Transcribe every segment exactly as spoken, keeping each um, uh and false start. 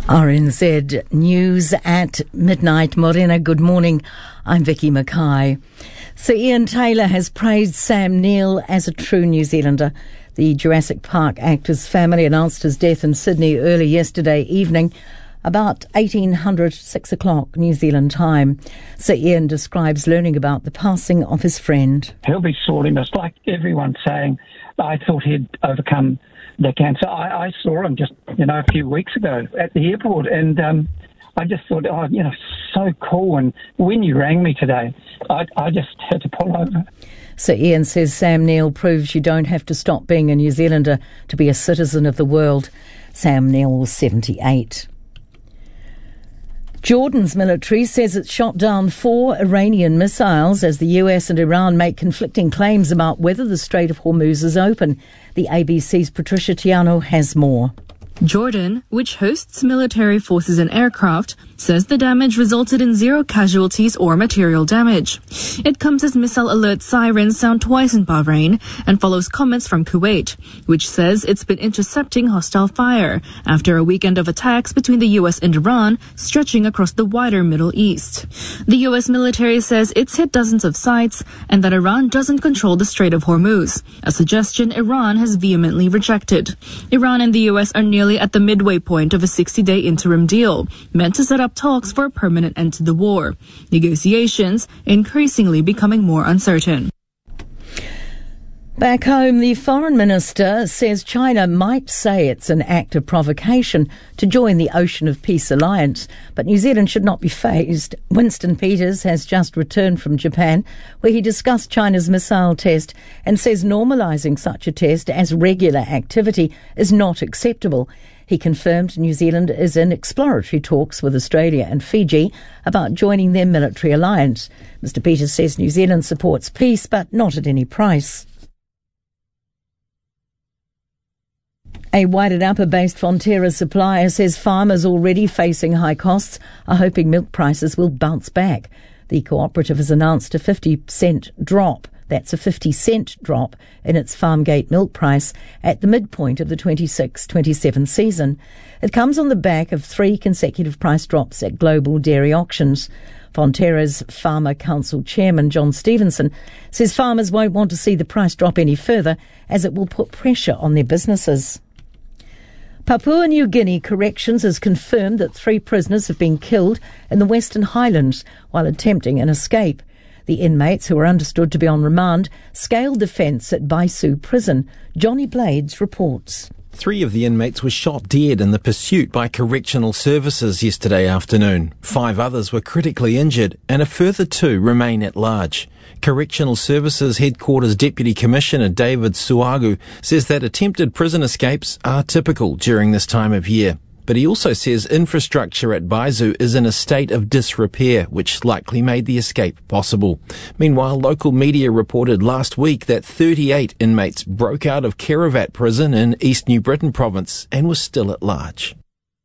R N Z News at midnight. Morena, good morning. I'm Vicky Mackay. Sir Ian Taylor has praised Sam Neill as a true New Zealander. The Jurassic Park actor's family announced his death in Sydney early yesterday evening, about eighteen hundred, six o'clock New Zealand time. Sir Ian describes learning about the passing of his friend. He'll be sorely missed, like everyone saying, I thought he'd overcome the cancer. I, I saw him just, you know, a few weeks ago at the airport, and um, I just thought, oh, you know, so cool. And when you rang me today, I, I just had to pull over. Sir Ian says Sam Neill proves you don't have to stop being a New Zealander to be a citizen of the world. Sam Neill was seventy-eight. Jordan's military says it shot down four Iranian missiles as the U S and Iran make conflicting claims about whether the Strait of Hormuz is open. The A B C's Patricia Tiano has more. Jordan, which hosts military forces and aircraft, says the damage resulted in zero casualties or material damage. It comes as missile alert sirens sound twice in Bahrain and follows comments from Kuwait, which says it's been intercepting hostile fire after a weekend of attacks between the U S and Iran stretching across the wider Middle East. The U S military says it's hit dozens of sites and that Iran doesn't control the Strait of Hormuz, a suggestion Iran has vehemently rejected. Iran and the U S are nearly at the midway point of a sixty-day interim deal, meant to set up talks for a permanent end to the war. Negotiations increasingly becoming more uncertain. Back home, the foreign minister says China might say it's an act of provocation to join the Ocean of Peace alliance, but New Zealand should not be fazed. Winston Peters has just returned from Japan, where he discussed China's missile test and says normalising such a test as regular activity is not acceptable. He confirmed New Zealand is in exploratory talks with Australia and Fiji about joining their military alliance. Mister Peters says New Zealand supports peace, but not at any price. A Wairarapa-based Fonterra supplier says farmers already facing high costs are hoping milk prices will bounce back. The cooperative has announced a fifty cent drop. That's a fifty cent drop in its Farmgate milk price at the midpoint of the twenty-six twenty-seven season. It comes on the back of three consecutive price drops at global dairy auctions. Fonterra's Farmer Council Chairman John Stevenson says farmers won't want to see the price drop any further as it will put pressure on their businesses. Papua New Guinea Corrections has confirmed that three prisoners have been killed in the Western Highlands while attempting an escape. The inmates, who are understood to be on remand, scaled the fence at Baisu Prison. Johnny Blades reports. Three of the inmates were shot dead in the pursuit by correctional services yesterday afternoon. Five others were critically injured and a further two remain at large. Correctional Services Headquarters Deputy Commissioner David Suagu says that attempted prison escapes are typical during this time of year. But he also says infrastructure at Baisu is in a state of disrepair, which likely made the escape possible. Meanwhile, local media reported last week that thirty-eight inmates broke out of Kerevat prison in East New Britain province and were still at large.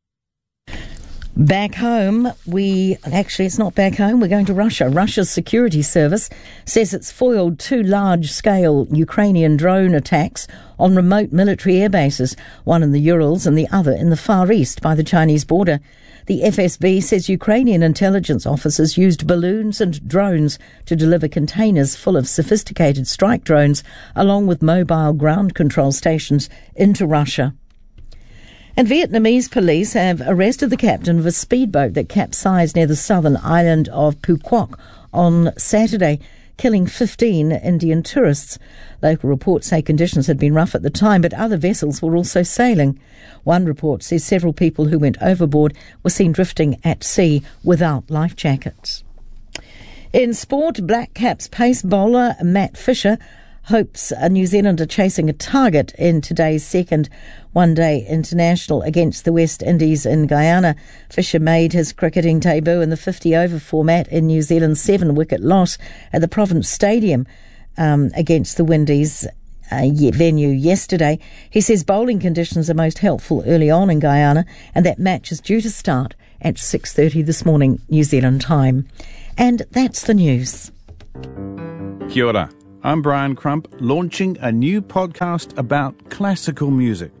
Back home, we actually, it's not back home, we're going to Russia. Russia's security service says it's foiled two large-scale Ukrainian drone attacks on remote military air bases, one in the Urals and the other in the Far East by the Chinese border. The F S B says Ukrainian intelligence officers used balloons and drones to deliver containers full of sophisticated strike drones, along with mobile ground control stations, into Russia. And Vietnamese police have arrested the captain of a speedboat that capsized near the southern island of Phu Quoc on Saturday, killing fifteen Indian tourists. Local reports say conditions had been rough at the time, but other vessels were also sailing. One report says several people who went overboard were seen drifting at sea without life jackets. In sport, Black Caps pace bowler Matt Fisher hopes a New Zealander chasing a target in today's second one-day international against the West Indies in Guyana. Fisher made his cricketing debut in the fifty-over format in New Zealand's seven-wicket loss at the Province Stadium um, against the Windies uh, venue yesterday. He says bowling conditions are most helpful early on in Guyana, and that match is due to start at six thirty this morning, New Zealand time. And that's the news. Kia ora. I'm Brian Crump, launching a new podcast about classical music.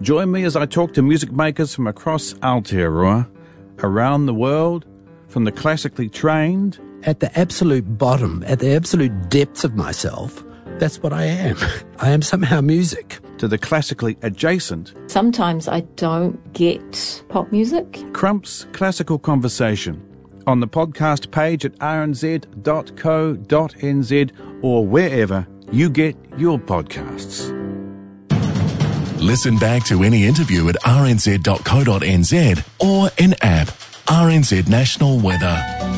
Join me as I talk to music makers from across Aotearoa, around the world, from the classically trained. At the absolute bottom, at the absolute depths of myself, that's what I am. I am somehow music. To the classically adjacent. Sometimes I don't get pop music. Crump's Classical Conversation on the podcast page at r n z dot co dot n z or wherever you get your podcasts. Listen back to any interview at r n z dot co dot n z or in app R N Z National Weather.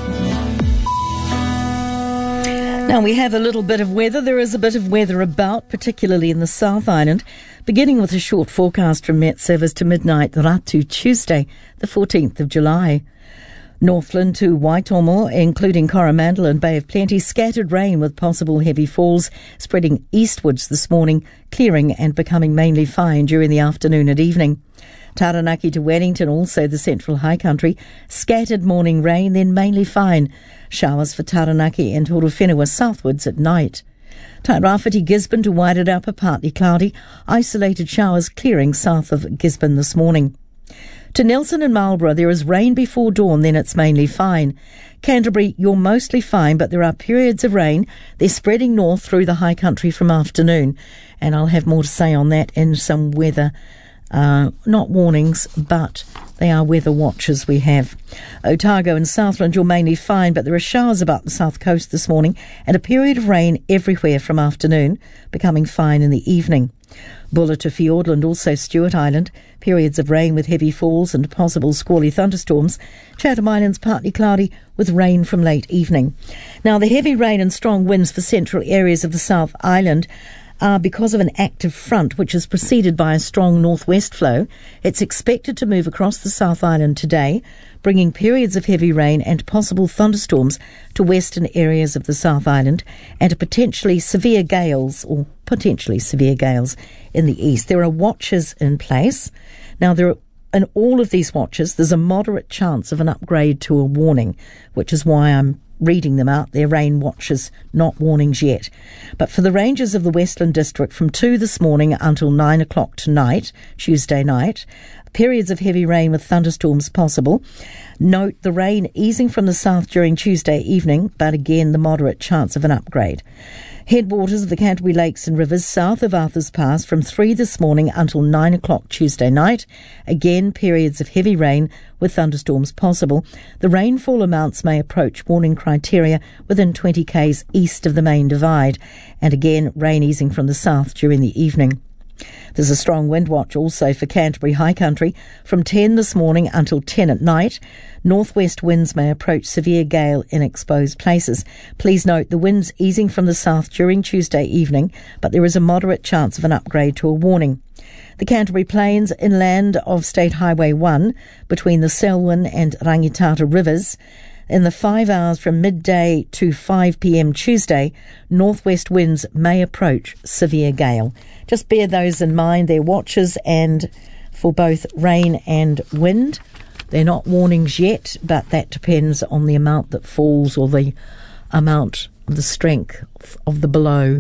Now we have a little bit of weather. There is a bit of weather about, particularly in the South Island, beginning with a short forecast from Met Service to midnight, Ratu, Tuesday, the fourteenth of July. Northland to Waitomo, including Coromandel and Bay of Plenty, scattered rain with possible heavy falls spreading eastwards this morning, clearing and becoming mainly fine during the afternoon and evening. Taranaki to Wellington, also the central high country, scattered morning rain, then mainly fine. Showers for Taranaki and Horowhenua southwards at night. Tairāwhiti Gisborne to Wairarapa, partly cloudy, isolated showers clearing south of Gisborne this morning. To Nelson and Marlborough, there is rain before dawn, then it's mainly fine. Canterbury, you're mostly fine, but there are periods of rain. They're spreading north through the high country from afternoon, and I'll have more to say on that in some weather Uh, not warnings, but they are weather watches we have. Otago and Southland, you're mainly fine, but there are showers about the south coast this morning and a period of rain everywhere from afternoon, becoming fine in the evening. Bulla to Fiordland, also Stewart Island, periods of rain with heavy falls and possible squally thunderstorms. Chatham Islands partly cloudy with rain from late evening. Now, the heavy rain and strong winds for central areas of the South Island are because of an active front which is preceded by a strong northwest flow. It's expected to move across the South Island today, bringing periods of heavy rain and possible thunderstorms to western areas of the South Island and potentially severe gales or potentially severe gales in the east. There are watches in place. Now, there are, in all of these watches, there's a moderate chance of an upgrade to a warning, which is why I'm reading them out. They're rain watches, not warnings yet. But for the ranges of the Westland District, from two this morning until nine o'clock tonight, Tuesday night, periods of heavy rain with thunderstorms possible. Note the rain easing from the south during Tuesday evening, but again the moderate chance of an upgrade. Headwaters of the Canterbury Lakes and Rivers south of Arthur's Pass from three this morning until nine o'clock Tuesday night. Again, periods of heavy rain with thunderstorms possible. The rainfall amounts may approach warning criteria within twenty kays east of the main divide. And again, rain easing from the south during the evening. There's a strong wind watch also for Canterbury High Country from ten this morning until ten at night. Northwest winds may approach severe gale in exposed places. Please note the winds easing from the south during Tuesday evening, but there is a moderate chance of an upgrade to a warning. The Canterbury Plains inland of State Highway one between the Selwyn and Rangitata rivers. In the five hours from midday to five p.m. Tuesday, northwest winds may approach severe gale. Just bear those in mind. They're watches and for both rain and wind. They're not warnings yet, but that depends on the amount that falls or the amount, the strength of the blow.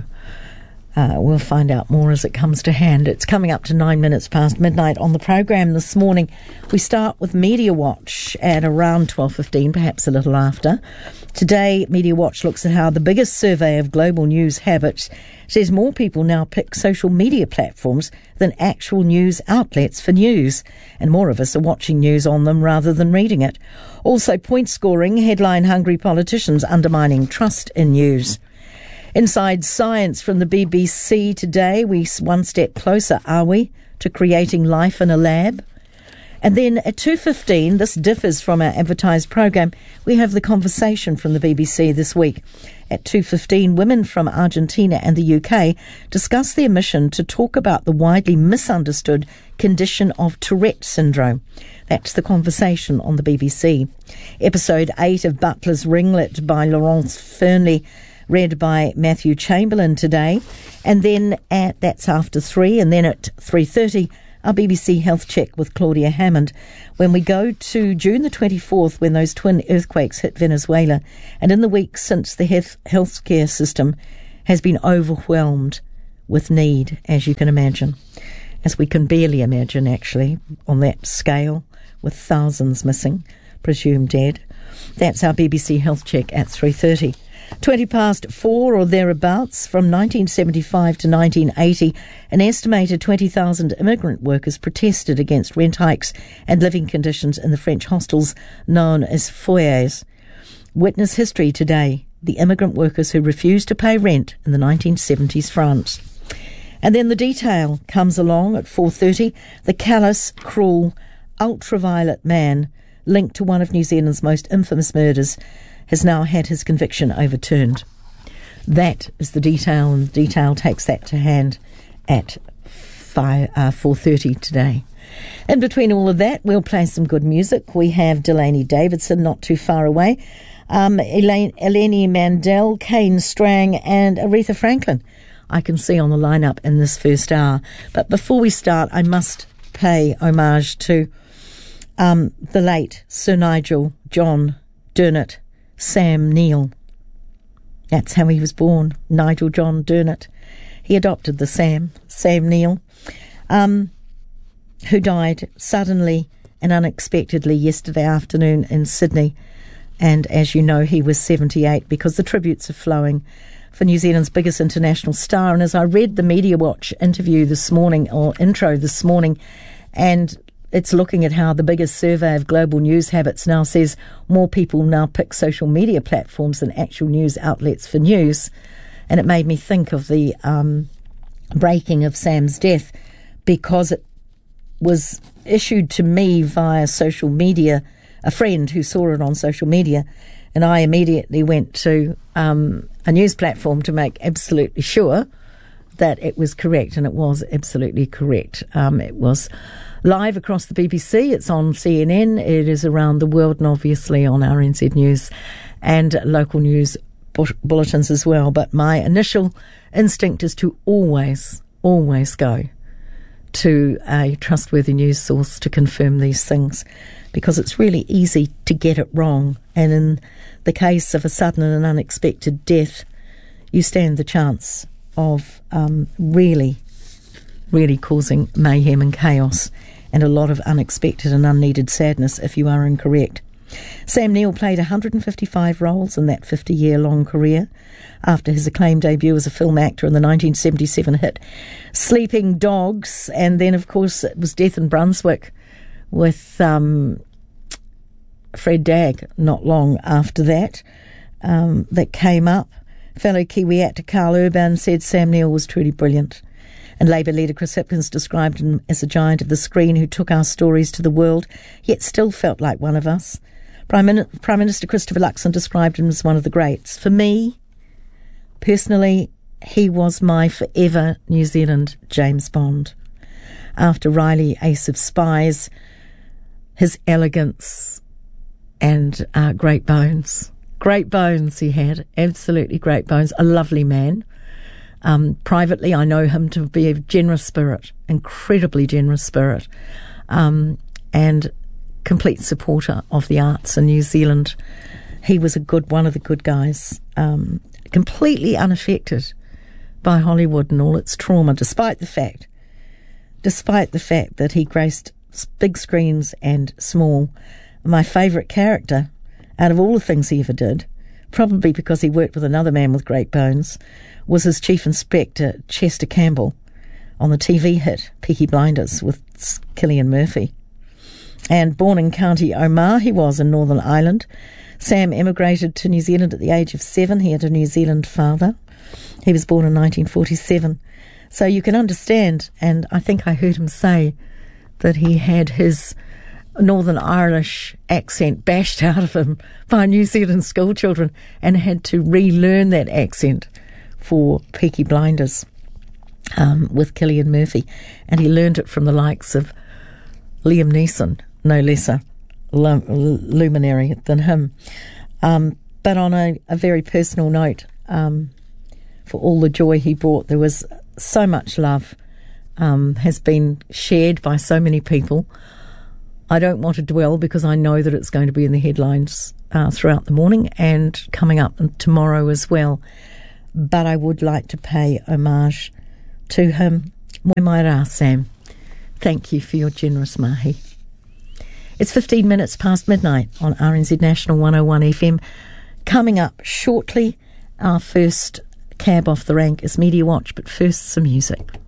Uh, we'll find out more as it comes to hand. It's coming up to nine minutes past midnight on the program this morning. We start with Media Watch at around twelve fifteen, perhaps a little after. Today, Media Watch looks at how the biggest survey of global news habits says more people now pick social media platforms than actual news outlets for news, and more of us are watching news on them rather than reading it. Also, point scoring, headline-hungry politicians undermining trust in news. Inside Science from the B B C today, we one step closer, are we, to creating life in a lab? And then at two fifteen, this differs from our advertised program, we have the conversation from the B B C this week. At two fifteen, women from Argentina and the U K discuss their mission to talk about the widely misunderstood condition of Tourette syndrome. That's the conversation on the B B C. Episode eight of Butler's Ringlet by Laurence Fernley, read by Matthew Chamberlain today. And then at, that's after three, and then at three thirty, our B B C Health Check with Claudia Hammond, when we go to June the twenty-fourth, when those twin earthquakes hit Venezuela, and in the week since, the health healthcare system has been overwhelmed with need, as you can imagine. as we can barely imagine, actually, on that scale, with thousands missing, presumed dead. That's our B B C Health Check at three thirty. twenty past four or thereabouts. From nineteen seventy-five to nineteen eighty, an estimated twenty thousand immigrant workers protested against rent hikes and living conditions in the French hostels known as foyers. Witness history today, the immigrant workers who refused to pay rent in the nineteen seventies France. And then the detail comes along at four thirty. The callous, cruel, ultraviolet man linked to one of New Zealand's most infamous murders has now had his conviction overturned. That is the detail, and the detail takes that to hand at five, uh, four thirty today. In between all of that, we'll play some good music. We have Delaney Davidson not too far away, um, Elaine, Eleni Mandel, Kane Strang and Aretha Franklin I can see on the lineup in this first hour. But before we start, I must pay homage to um, the late Sir Nigel John Dermot Sam Neill. That's how he was born, Nigel John Dermot. He adopted the Sam, Sam Neill, um, who died suddenly and unexpectedly yesterday afternoon in Sydney. And as you know, he was seventy-eight, because the tributes are flowing for New Zealand's biggest international star. And as I read the Media Watch interview this morning, or intro this morning, and it's looking at how the biggest survey of global news habits now says more people now pick social media platforms than actual news outlets for news. And it made me think of the um, breaking of Sam's death, because it was issued to me via social media, a friend who saw it on social media, and I immediately went to um, a news platform to make absolutely sure that it was correct, and it was absolutely correct. Um, it was live across the B B C, it's on C N N, it is around the world, and obviously on R N Z News and local news bulletins as well. But my initial instinct is to always, always go to a trustworthy news source to confirm these things, because it's really easy to get it wrong. And in the case of a sudden and unexpected death, you stand the chance of um, really, really causing mayhem and chaos and a lot of unexpected and unneeded sadness if you are incorrect. Sam Neill played one hundred fifty-five roles in that fifty-year-long career after his acclaimed debut as a film actor in the nineteen seventy-seven hit Sleeping Dogs, and then, of course, it was Death in Brunswick with um, Fred Dagg not long after that, um, that came up. Fellow Kiwi actor Carl Urban said Sam Neill was truly brilliant. And Labour leader Chris Hipkins described him as a giant of the screen who took our stories to the world, yet still felt like one of us. Prime, Min- Prime Minister Christopher Luxon described him as one of the greats. For me, personally, he was my forever New Zealand James Bond. After Riley, Ace of Spies, his elegance and uh, great bones. Great bones he had, absolutely great bones. A lovely man. Um, privately, I know him to be a generous spirit, incredibly generous spirit, um, and complete supporter of the arts in New Zealand. He was a good, one of the good guys, um, completely unaffected by Hollywood and all its trauma, despite the fact, despite the fact that he graced big screens and small. My favourite character out of all the things he ever did, probably because he worked with another man with great bones, was his Chief Inspector Chester Campbell on the T V hit Peaky Blinders with Cillian Murphy. And born in County Omagh, he was in Northern Ireland. Sam emigrated to New Zealand at the age of seven. He had a New Zealand father. He was born in nineteen forty-seven. So you can understand, and I think I heard him say that he had his Northern Irish accent bashed out of him by New Zealand school children and had to relearn that accent for Peaky Blinders um, with Cillian Murphy. And he learned it from the likes of Liam Neeson, no lesser lum- luminary than him. Um, but on a, a very personal note, um, for all the joy he brought, there was so much love um, has been shared by so many people. I don't want to dwell, because I know that it's going to be in the headlines uh, throughout the morning and coming up tomorrow as well. But I would like to pay homage to him. Moi mai rā, Sam. Thank you for your generous mahi. It's fifteen minutes past midnight on R N Z National one oh one F M. Coming up shortly, our first cab off the rank is Media Watch, but first some music.